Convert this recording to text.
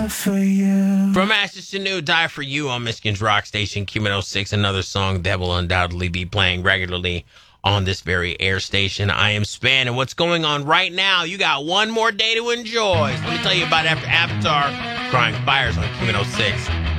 For you. From Ashes to New, Die For You on Michigan's Rock Station, Q106, another song that will undoubtedly be playing regularly on this very air station. I am Span, and what's going on right now, you got one more day to enjoy. So let me tell you about after Avatar, Crying Fires on Q106.